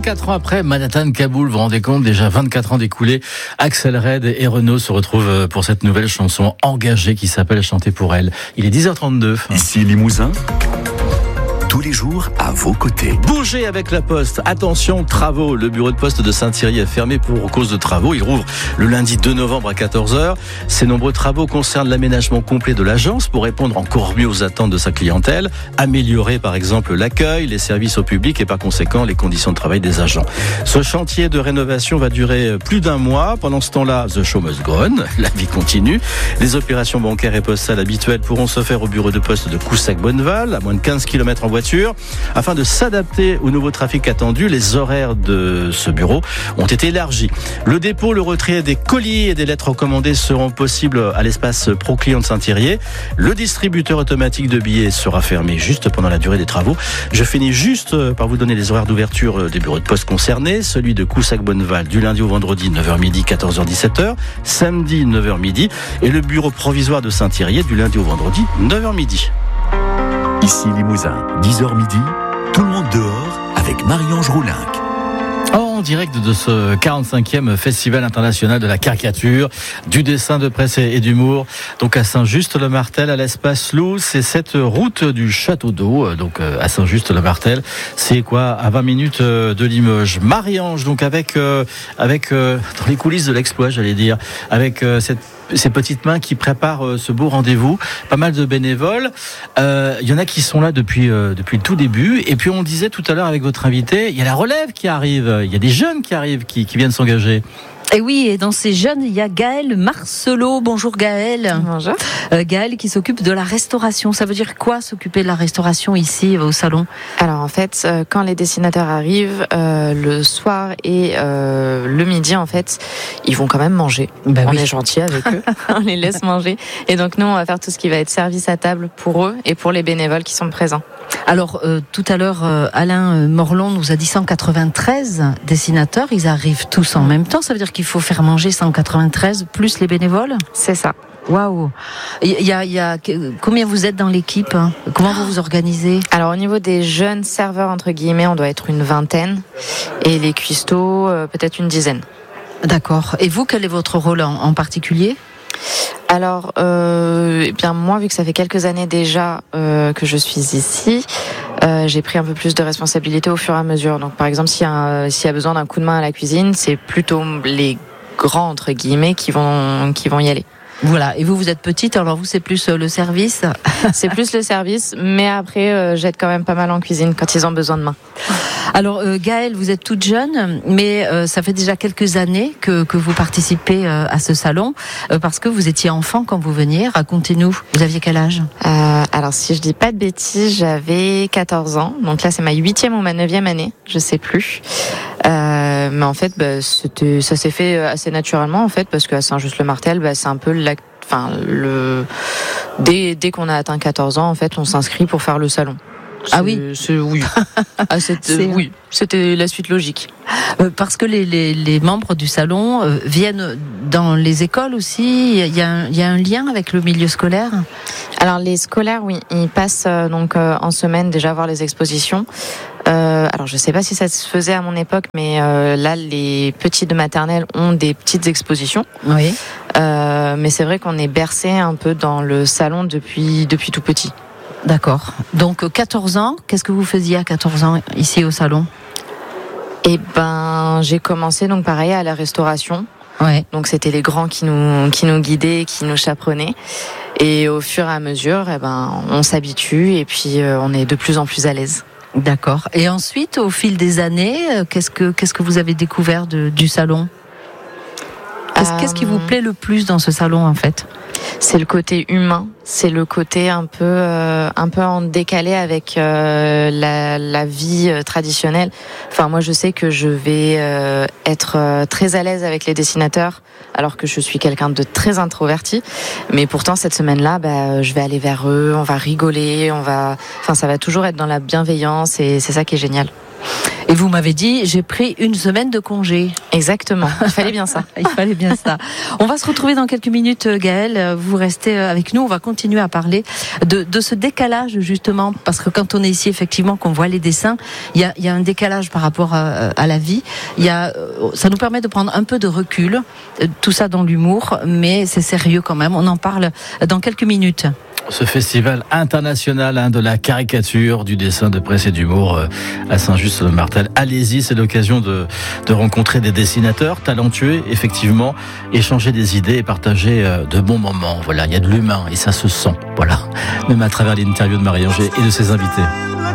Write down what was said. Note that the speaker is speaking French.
24 ans après Manhattan, Kaboul, vous vous rendez compte, déjà 24 ans d'écoulés, Axel Red et Renaud se retrouvent pour cette nouvelle chanson engagée qui s'appelle Chanter pour elle. Il est 10h32. Ici Limousin. Tous les jours à vos côtés. Bougez avec la Poste. Attention, travaux. Le bureau de poste de Saint-Thierry est fermé pour cause de travaux. Il rouvre le lundi 2 novembre à 14h. Ces nombreux travaux concernent l'aménagement complet de l'agence pour répondre encore mieux aux attentes de sa clientèle, améliorer par exemple l'accueil, les services au public et par conséquent les conditions de travail des agents. Ce chantier de rénovation va durer plus d'un mois. Pendant ce temps-là, the show must go on. La vie continue. Les opérations bancaires et postales habituelles pourront se faire au bureau de poste de Coussac-Bonneval, à moins de 15 km en voiture. Afin de s'adapter au nouveau trafic attendu, les horaires de ce bureau ont été élargis. Le dépôt, le retrait des colis et des lettres recommandées seront possibles à l'espace Proclient de Saint-Thierry. Le distributeur automatique de billets sera fermé juste pendant la durée des travaux. Je finis juste par vous donner les horaires d'ouverture des bureaux de poste concernés. Celui de Coussac-Bonneval du lundi au vendredi 9h midi, 14h, 17h. Samedi 9h midi. Et le bureau provisoire de Saint-Thierry du lundi au vendredi 9h midi. Ici Limousin, 10h midi, tout le monde dehors avec Marie-Ange Roulinck. En direct de ce 45e Festival international de la caricature, du dessin de presse et d'humour, donc à Saint-Just-le-Martel, à l'espace Loup. C'est cette route du Château d'Eau, donc à Saint-Just-le-Martel. C'est quoi, à 20 minutes de Limoges. Marie-Ange, donc avec dans les coulisses de l'exploit, j'allais dire, avec ces petites mains qui préparent ce beau rendez-vous. Pas mal de bénévoles. Il y en a qui sont là depuis le tout début. Et puis on disait tout à l'heure avec votre invité, il y a la relève qui arrive. Il y a des jeunes qui arrivent, qui viennent s'engager. Et oui, et dans ces jeunes, il y a Gaël Marcelot. Bonjour Gaël. Bonjour. Gaël qui s'occupe de la restauration. Ça veut dire quoi, s'occuper de la restauration ici au salon ? Alors en fait, quand les dessinateurs arrivent, le soir et le midi, en fait, ils vont quand même manger. On est gentil avec eux, on les laisse manger. Et donc nous, on va faire tout ce qui va être service à table pour eux et pour les bénévoles qui sont présents. Alors, tout à l'heure, Alain Morlon nous a dit 193 dessinateurs. Ils arrivent tous en même temps. Ça veut dire qu'il faut faire manger 193 plus les bénévoles ? C'est ça. Waouh. Combien vous êtes dans l'équipe ? Comment vous vous organisez ? Alors, au niveau des jeunes serveurs, entre guillemets, on doit être une vingtaine. Et les cuistots, peut-être une dizaine. D'accord. Et vous, quel est votre rôle en particulier ? Alors, bien moi, vu que ça fait quelques années déjà que je suis ici, j'ai pris un peu plus de responsabilité au fur et à mesure. Donc, par exemple, s'il y a besoin d'un coup de main à la cuisine, c'est plutôt les grands entre guillemets qui vont y aller. Voilà. Et vous êtes petite, alors vous c'est plus le service. C'est plus le service, mais après j'aide quand même pas mal en cuisine quand ils ont besoin de main. Alors Gaëlle, vous êtes toute jeune, mais ça fait déjà quelques années que vous participez à ce salon, parce que vous étiez enfant quand vous veniez. Racontez-nous, vous aviez quel âge ? Alors si je dis pas de bêtises, j'avais 14 ans, donc là c'est ma 8e ou ma 9e année, je sais plus. Mais en fait, ça s'est fait assez naturellement en fait, parce qu'à Saint-Just-le-Martel, c'est un peu dès qu'on a atteint 14 ans, en fait, on s'inscrit pour faire le salon. Oui. Oui. Oui, c'était la suite logique. Parce que les membres du salon viennent dans les écoles aussi. Il y a un lien avec le milieu scolaire. Alors les scolaires, oui, ils passent donc en semaine déjà voir les expositions. Alors je sais pas si ça se faisait à mon époque, mais là les petits de maternelle ont des petites expositions. Oui. Mais c'est vrai qu'on est bercé un peu dans le salon depuis tout petit. D'accord. Donc 14 ans, qu'est-ce que vous faisiez à 14 ans ici au salon ? Eh ben, j'ai commencé donc pareil à la restauration. Ouais. Donc c'était les grands qui nous guidaient, qui nous chaperonnaient. Et au fur et à mesure, on s'habitue et puis on est de plus en plus à l'aise. D'accord. Et ensuite, au fil des années, qu'est-ce que vous avez découvert du salon ? Qu'est-ce qui vous plaît le plus dans ce salon en fait ? C'est le côté humain, c'est le côté un peu en décalé avec la vie traditionnelle. Enfin, moi, je sais que je vais être très à l'aise avec les dessinateurs, alors que je suis quelqu'un de très introverti. Mais pourtant, cette semaine-là, je vais aller vers eux, on va rigoler, ça va toujours être dans la bienveillance et c'est ça qui est génial. Et vous m'avez dit, j'ai pris une semaine de congé. Exactement, il fallait bien ça. Il fallait bien ça. On va se retrouver dans quelques minutes, Gaëlle. Vous restez avec nous. On va continuer à parler de ce décalage, justement, parce que quand on est ici, effectivement, qu'on voit les dessins, il y a un décalage par rapport à la vie. Ça nous permet de prendre un peu de recul, tout ça dans l'humour, mais c'est sérieux quand même. On en parle dans quelques minutes. Ce festival international de la caricature, du dessin, de presse et d'humour à Saint-Just-le-Martel. Allez-y, c'est l'occasion de rencontrer des dessinateurs talentueux, effectivement, échanger des idées et partager de bons moments. Voilà, il y a de l'humain et ça se sent. Voilà, même à travers l'interview de Marie-Angé et de ses invités.